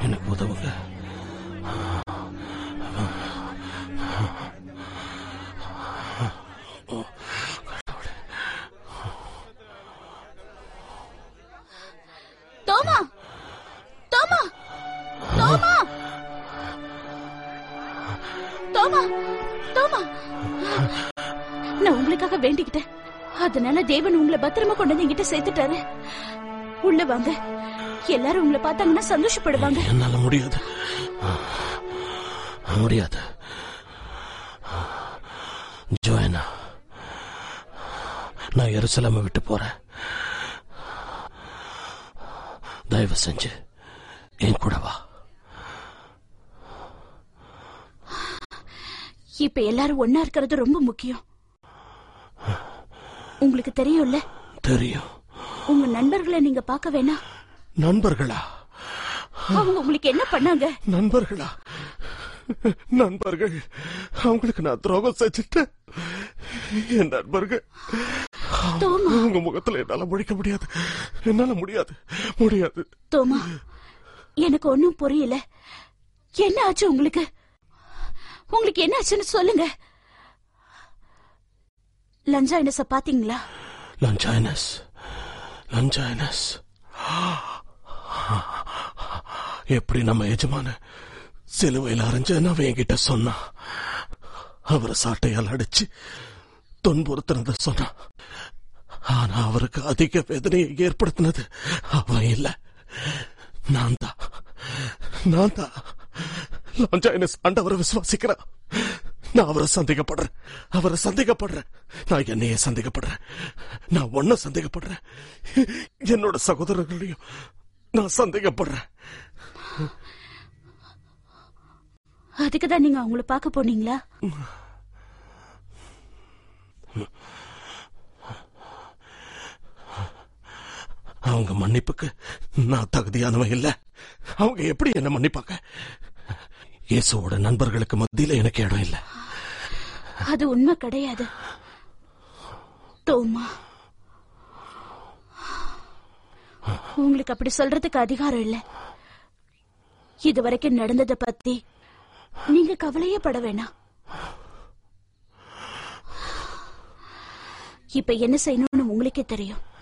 எனக்கு உதவுங்க. தோமா, தோமா, தோமா, தோமா, தோமா, நான் உங்களுக்காக வேண்டிக்கிட்டேன். அதனால தேவன் உங்களை பத்திரமா கொண்டு வந்து என்கிட்ட சேர்த்துட்டாரு. உள்ள வாங்க, எல்லாரும் உங்களை பார்த்தாங்கன்னா சந்தோஷப்படுவாங்க. என்னால முடியாது, முடியாது. ஜோயனா, நான் எருசலேமை விட்டு போறேன். தயவு செஞ்சு என் கூட வா. இப்ப எல்லாரும் ஒன்னா இருக்கிறது ரொம்ப முக்கியம். உங்களுக்கு தெரியும்ல? தெரியும். உங்க நண்பர்களை நீங்க பார்க்க வேணாம். நண்பர்களா? அவங்க உங்களுக்கு என்ன பண்ணாங்க? நண்பர்களா? நண்பர்கள் அவங்களுக்கு நான் துரோகம் செஞ்சுட்டேன். என் நண்பர்கள் உங்க முகத்துல என்னால முடிக்க முடியாது, என்னால முடியாது, முடியாது. தோமா, எனக்கு ஒன்னும் புரியல. என்ன ஆச்சு உங்களுக்கு? உங்களுக்கு என்ன ஆச்சுன்னு சொல்லுங்க. லஞ்சாயினஸ பாத்தீங்களா? லஞ்சாயினஸ், லஞ்சாயினஸ் எப்படி நம்ம எஜமான சிலுவையில் அரைஞ்சன்னு அவன் என்கிட்ட சொன்னான். அவரை சாட்டையால் அடிச்சு துன்புறுத்தினத சொன்னான். ஆனா அவருக்கு அதிக வேதனையை ஏற்படுத்தினது அவன் இல்ல, நான் தான். நான் தான். லாஞ்சாயினஸ் ஆண்டவரை விசுவாசிக்கிறான். நான் அவரை சந்தேகப்படுறேன், அவரை சந்தேகப்படுறேன். நான் என்னையே சந்தேகப்படுறேன். நான் ஒன்ன சந்தேகப்படுறேன், என்னோட சகோதரர்களையும் நான் சந்தேகப்படுறேன். அதுக்குதான் நீங்க அவங்கள பார்க்க போனீங்களா? அவங்க மன்னிப்புக்கு நான் தகுதியானவன் இல்ல. அவங்க எப்படி என்ன மன்னிப்பாங்க? இயேசுவோட நண்பர்களுக்கு மத்தியில எனக்கு இடம் இல்ல. அது உண்மை கிடையாது தோமா. உங்களுக்கு அப்படி சொல்றதுக்கு அதிகாரம் இல்ல. இதுவரைக்கும் நடந்ததை பத்தி நீங்க கவலையே பட வேணாம். இப்ப என்ன செய்யணும்னு உங்களுக்கே தெரியும்.